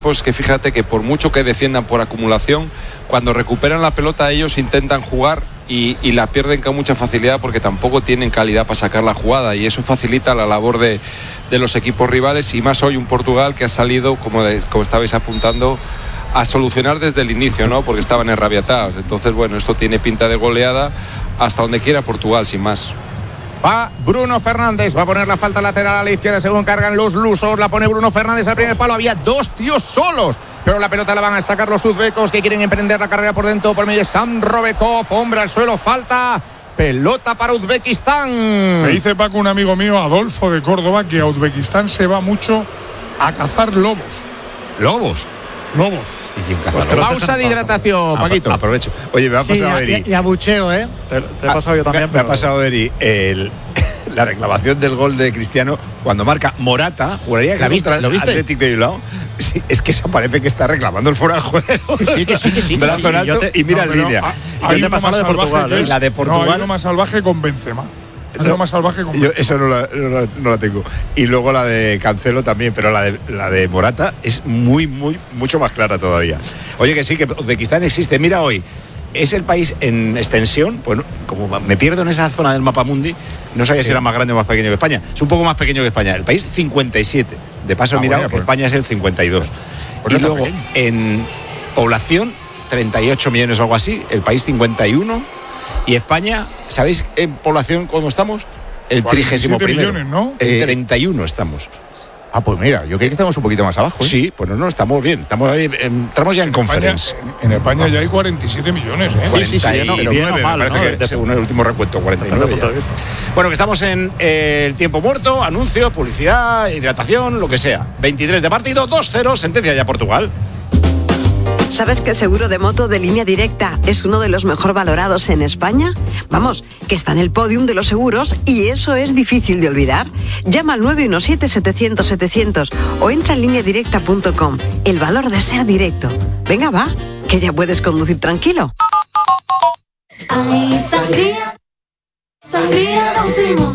Pues que fíjate que por mucho que defiendan por acumulación, cuando recuperan la pelota ellos intentan jugar y la pierden con mucha facilidad porque tampoco tienen calidad para sacar la jugada, y eso facilita la labor de los equipos rivales, y más hoy un Portugal que ha salido, como estabais apuntando, a solucionar desde el inicio, ¿no? Porque estaban enrabiatados. Entonces, bueno, esto tiene pinta de goleada hasta donde quiera Portugal, sin más. Va Bruno Fernández, va a poner la falta lateral a la izquierda según cargan los lusos, la pone Bruno Fernández al primer palo, había dos tíos solos, pero la pelota la van a sacar los uzbecos que quieren emprender la carrera por dentro por medio de Sam Robekov, hombre al suelo, falta, pelota para Uzbekistán. Me dice Paco, un amigo mío, Adolfo de Córdoba, que a Uzbekistán se va mucho a cazar lobos. ¿Lobos? Sí, pausa de hidratación, Paquito. Aprovecho. Oye, me ha pasado Eri. Y abucheo, ¿eh? Te he pasado yo también. Me ha pasado Eri la reclamación del gol de Cristiano cuando marca Morata, juraría que contra el Athletic de Bilbao. Sí, es que eso parece que está reclamando el fuera de juego. Que sí. Brazo en alto y mira en línea. Hay uno más salvaje, la de Portugal. No, hay uno más salvaje con Benzema. Más salvaje con yo esa no la tengo. Y luego la de Cancelo también, pero la de Morata es mucho más clara todavía. Oye, que sí, que Uzbekistán existe. Mira hoy, es el país en extensión, pues como me pierdo en esa zona del mapa mundi, no sabía si era más grande o más pequeño que España. Es un poco más pequeño que España. El país 57. De paso he mirado que España es el 52. Y luego en población 38 millones o algo así, el país 51. Y España, ¿sabéis en población cómo estamos? El 31º. Millones, ¿no? El 31 estamos. Ah, pues mira, yo creo que estamos un poquito más abajo, ¿eh? Sí, pues no, estamos bien. Estamos ya en conference. En España ya hay 47 millones, ¿eh? 49, me parece que según el último recuento, 49 ya. Bueno, que estamos en el tiempo muerto, anuncio, publicidad, hidratación, lo que sea. 23 de partido, 2-0, sentencia ya Portugal. ¿Sabes que el seguro de moto de Línea Directa es uno de los mejor valorados en España? Vamos, que está en el podium de los seguros y eso es difícil de olvidar. Llama al 917-700-700 o entra en lineadirecta.com. El valor de ser directo. Venga, va, que ya puedes conducir tranquilo. Ay, sangría, Don Simón.